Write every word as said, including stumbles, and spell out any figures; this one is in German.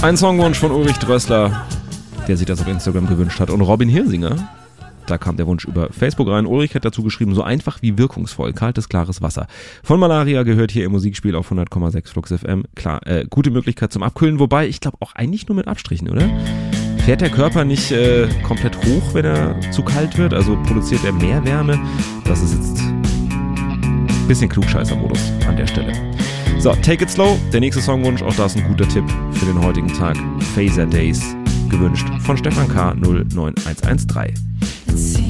Ein Songwunsch von Ulrich Drössler, der sich das auf Instagram gewünscht hat. Und Robin Hirsinger, da kam der Wunsch über Facebook rein. Ulrich hat dazu geschrieben, so einfach wie wirkungsvoll, kaltes, klares Wasser. Von Malaria gehört hier im Musikspiel auf hundert Komma sechs Flux F M. Klar, äh, gute Möglichkeit zum Abkühlen, wobei ich glaube auch eigentlich nur mit Abstrichen, oder? Fährt der Körper nicht äh, komplett hoch, wenn er zu kalt wird? Also produziert er mehr Wärme? Das ist jetzt ein bisschen Klugscheißer-Modus an der Stelle. So, Take It Slow, der nächste Songwunsch, auch das ein guter Tipp für den heutigen Tag. Phaser Days, gewünscht von Stefan K. null neun eins eins drei.